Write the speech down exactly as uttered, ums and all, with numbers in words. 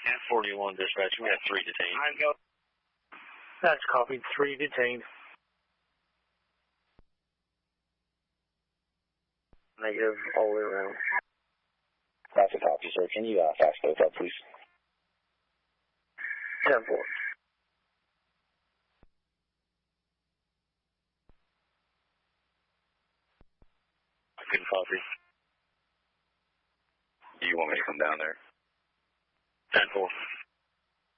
ten forty-one dispatch, we have three detained. I go. That's copied, three detained. Negative all the way around. That's a copy, sir. Can you uh, fax those up, please? ten four. I couldn't copy. Do you want me to come down there? ten four.